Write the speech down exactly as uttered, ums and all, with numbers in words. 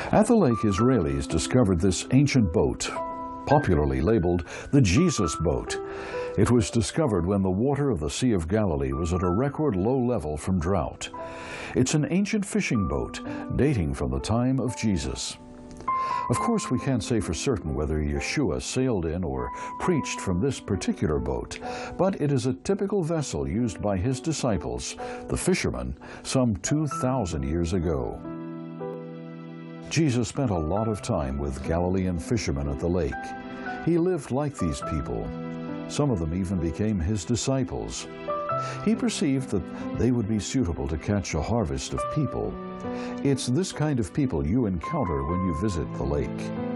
At the lake, Israelis discovered this ancient boat, popularly labeled the Jesus Boat. It was discovered when the water of the Sea of Galilee was at a record low level from drought. It's an ancient fishing boat dating from the time of Jesus. Of course, we can't say for certain whether Yeshua sailed in or preached from this particular boat, but it is a typical vessel used by his disciples, the fishermen, some two thousand years ago. Jesus spent a lot of time with Galilean fishermen at the lake. He lived like these people. Some of them even became his disciples. He perceived that they would be suitable to catch a harvest of people. It's this kind of people you encounter when you visit the lake.